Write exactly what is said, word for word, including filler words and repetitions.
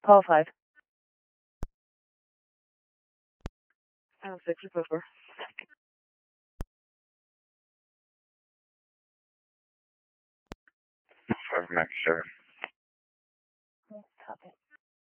Call five. Oh, six or four. Five ninety-seven. Copy.